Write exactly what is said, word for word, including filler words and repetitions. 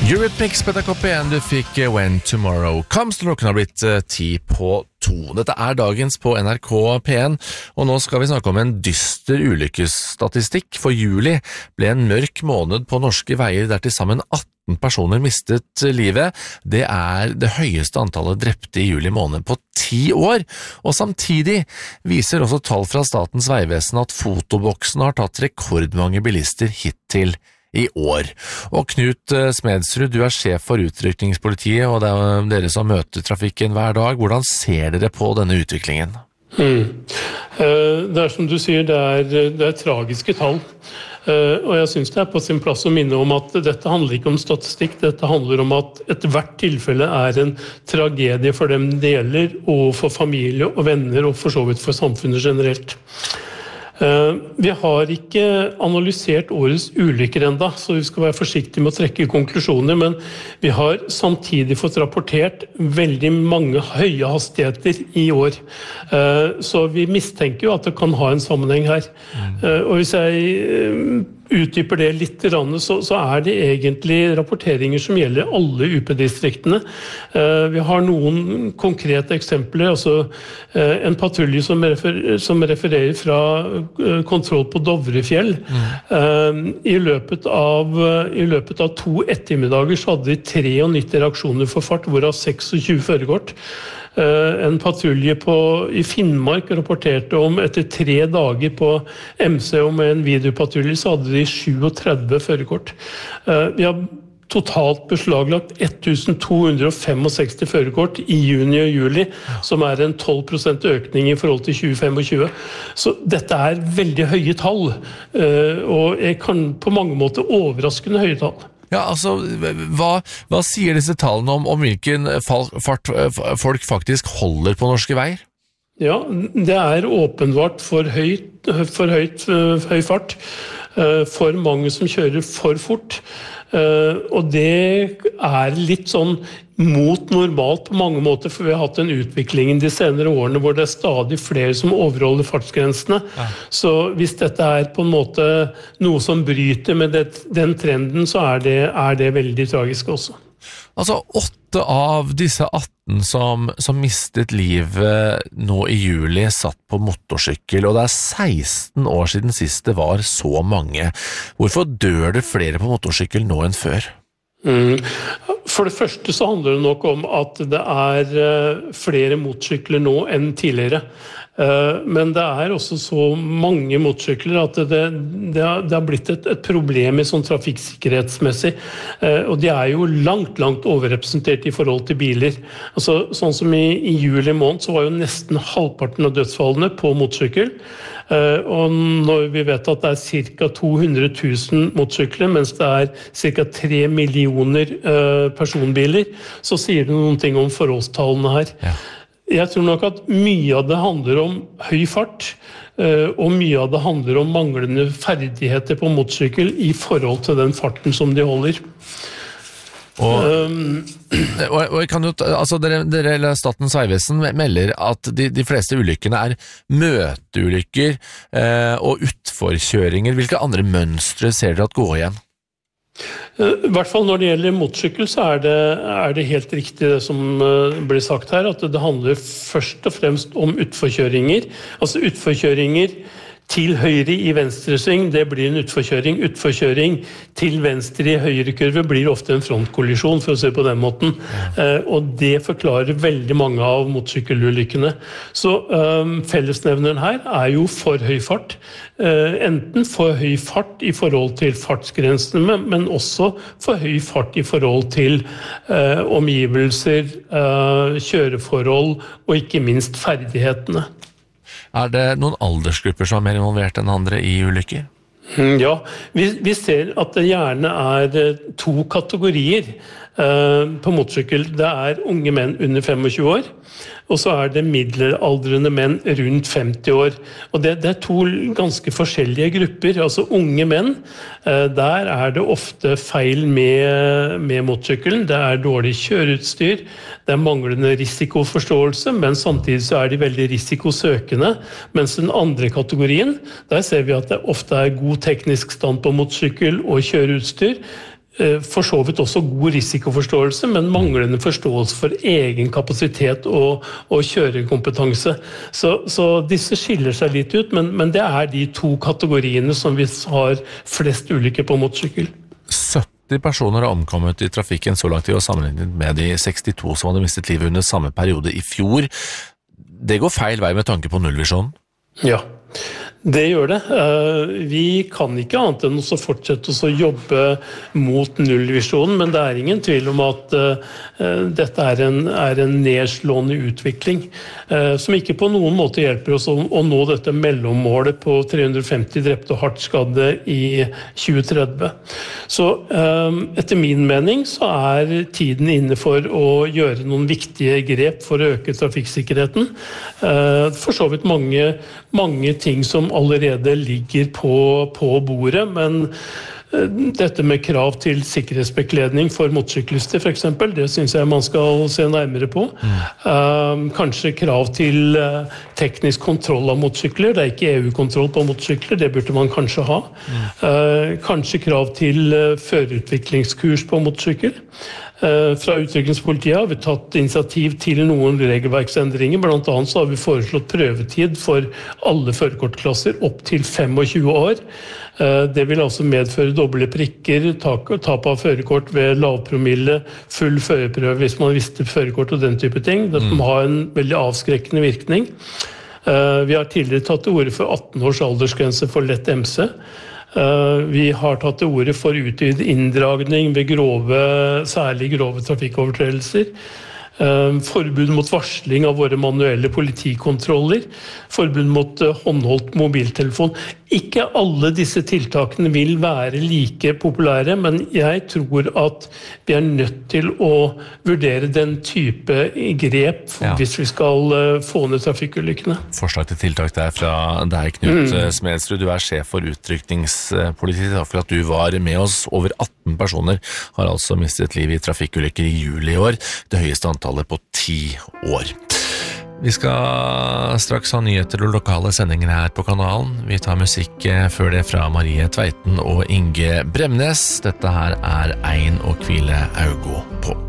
Eurythmics på K P en, du fikk When Tomorrow Comes. Klokken har blitt ti på to. Dette er dagens på N R K P en, og nå skal vi snakke om en dyster ulykkesstatistikk. For juli ble en mørk måned på norske veier der til sammen atten personer mistet livet. Det er det høyeste antallet drepte i juli måned på ti år, og samtidig viser også tall fra Statens vegvesen at fotoboksen har tatt rekordmange bilister hittil i år. Og Knut Smedsrud, du er sjef for utrykningspolitiet, og det er dere som møter trafikken hver dag. Hvordan ser dere på denne utviklingen? Mm. Det er som du sier, det er, det er tragiske tall. Og jeg synes det er på sin plass å minne om at dette handler ikke om statistikk, dette handler om at et hvert tilfelle er en tragedie for dem det gjelder, og for familie og venner, og for så vidt for samfunnet generelt. Vi har ikke analysert årets ulykker enda, så vi skal være forsiktige med å trekke konklusjoner, men vi har samtidig fått rapportert veldig mange høye hastigheter i år. Så vi mistenker jo at det kan ha en sammenheng her. Og hvis jeg utdyper det litt, så, så er det egentlig rapporteringer som gjelder alle U P-distriktene. Vi har noen konkrete eksempler, altså en patrulje som, refer, som refererer fra kontroll på Dovrefjell. Mm. I, løpet av, I løpet av to ettermiddager så hadde de nittiotre reaksjoner for fart, hvorav tjueseks førerkort. En patrulje på, i Finnmark rapporterte om etter tre dager på M C og med en videopatrulje så hadde de tjuesyv førerkort. Vi har totalt beslaglagt to hundre sekstifem førerkort i juni og juli, som er en tolv prosent økning i forhold til tjue tjuefem. Så dette er veldig høye tall, og jeg kan på mange måter overraskende høye tall. Ja, altså, hva, hva sier disse tallene om, om hvilken fart folk faktisk holder på norske veier? Ja, det er åpenbart for høyt, for høyt, høy fart, for mange som kjører for fort, og det er litt sånn mot normalt på mange måter, for vi har hatt en utvikling de senere årene hvor det er stadig flere som overholder fartsgrensene. Ja. Så hvis dette er på en måte noe som bryter med det, den trenden, så er det, er det veldig tragisk også. Altså, åtte av disse atten som, som mistet livet nå i juli satt på motorsykkel, og det er seksten år siden sist det var så mange. Hvorfor dør det flere på motorsykkel nå enn før? Mm. For det første så handler det nok om at det er flere motorsykler nå enn tidligere. Men det er også så mange motorsykler at det, det, har, det har blitt et, et problem i sånn trafikksikkerhetsmessig, og de er jo langt, langt overrepresentert i forhold til biler. Altså, sånn som i, i juli måned så var jo nesten halvparten av dødsfallene på motorsykkel, og når vi vet at det er cirka to hundre tusen motorsykler, mens det er cirka tre millioner personbiler, så sier det noen ting om forholdstallene her. Ja. Jeg tror nok at mye av det handler om høy fart, og mye av det handler om manglende ferdigheter på motorsykkel i forhold til den farten som de holder. Og, um, og, og kan jo, altså dere, dere eller Statens vegvesen melder at de, de fleste ulykkene er møteulykker eh, og utforkjøringer. Hvilke andre mønstre ser dere at går igjen? I hvert fall når det gjelder motorsykkel så er det, er det helt riktig det som ble sagt her, at det handler først og fremst om utforkjøringer. Altså utforkjøringer til høyre i venstresving, det blir en utforkjøring. Utforkjøring til venstre i høyre kurve blir ofte en frontkollisjon, for å se på den måten. Ja. Og det forklarer veldig mange av motorsykkelulykkene. Så um, fellesnevneren her er jo for høy fart. Uh, enten for høy fart i forhold til fartsgrensene, men også for høy fart i forhold til uh, omgivelser, uh, kjøreforhold og ikke minst ferdighetene. Er det noen aldersgrupper som er mer involvert enn andre i ulykker? Ja, vi, vi ser at det gjerne er to kategorier uh, på motorsykkel. Det er unge menn under tjuefem år, og så er det middelaldrende menn rundt femti år. Og det, det er to ganske forskjellige grupper. Altså unge menn, uh, der er det ofte feil med, med motorsykkelen. Det er dårlig kjøreutstyr, det er manglende risikoforståelse, men samtidig så er de veldig risikosøkende. Mens den andre kategorien, der ser vi at det ofte er god teknisk stand på motorsykkel og kjøreutstyr. for så vidt også god risikoforståelse, men manglende forståelse for egen kapasitet og, og kjørekompetanse. Så, så disse skiller seg litt ut, men, men det er de to kategoriene som vi har flest ulykker på motorsykkel. sytti personer har omkommet i trafikken så langt i år, sammenlignet med de sekstito som hadde mistet livet under samme periode i fjor. Det går feil vei med tanke på nullvisjonen? Ja, det gjør det. Vi kan ikke annet enn å fortsette å jobbe mot nullvisjonen, men det er ingen tvil om at dette er en, er en nedslående utvikling, som ikke på noen måte hjelper oss å nå dette mellommålet på tre hundre og femti drepte og hardt skadde i tjue tretti. Så etter min mening så er tiden inne for å gjøre noen viktige grep for å øke trafikksikkerheten. For så vidt mange, mange ting som allerede ligger på, på bordet, men dette med krav til sikkerhetsbekledning for motorsyklister for eksempel, det synes jeg man skal se nærmere på. Mm. Uh, kanskje krav til uh, teknisk kontroll av motorsykler, det er ikke E U-kontroll på motorsykler, det burde man kanskje ha. Mm. Uh, kanskje krav til uh, førerutviklingskurs på motorsykkel. Uh, fra utviklingspolitiet har vi tatt initiativ til noen regelverksendringer, blant annet så har vi foreslått prøvetid for alle førerkortklasser opp til tjuefem år. Uh, det vil altså medføre doble prikker, tap av førerkort ved lavpromille, full førerprøve hvis man visste førerkort og den type ting. Det må ha en veldig avskrekkende virkning. Uh, vi har tidligere tatt til orde for atten års aldersgrense for lett M C. Uh, vi har tatt til orde for utvidet inndragning ved grove, særlig grove trafikkovertredelser. Uh, forbud mot varsling av våre manuelle politikontroller. Forbud mot uh, håndholdt mobiltelefon. Ikke alle disse tiltakene vil være like populære, men jeg tror at vi er nødt til å vurdere den type grep for, ja. Hvis vi skal uh, få ned trafikkulykkene. Forslag til tiltak der fra deg, Knut mm. Smedsrud. Du er sjef for utrykningspoliti. Takk for at du var med oss. Over atten personer har altså mistet liv i trafikkulykker i juli i år. Det høyeste antallet på ti år. Vi skal straks ha nyheter og lokale sendinger her på kanalen. Vi tar musikk før det fra Marie Tveiten og Inge Bremnes. Dette her er Ein og Kvile Augo på.